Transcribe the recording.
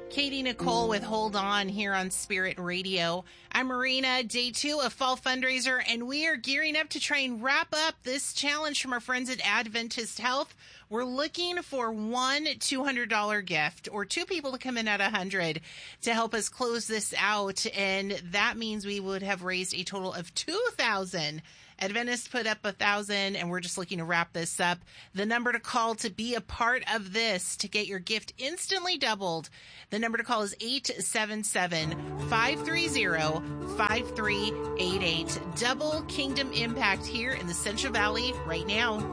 Katie Nicole with Hold On here on Spirit Radio. I'm Marina, day 2 of Fall Fundraiser, and we are gearing up to try and wrap up this challenge from our friends at Adventist Health. We're looking for one $200 gift or 2 people to come in at $100 to help us close this out, and that means we would have raised a total of $2,000. Adventist put up $1,000, and we're just looking to wrap this up. The number to call to be a part of this, to get your gift instantly doubled, the number to call is 877-530-5388. Double Kingdom Impact here in the Central Valley right now.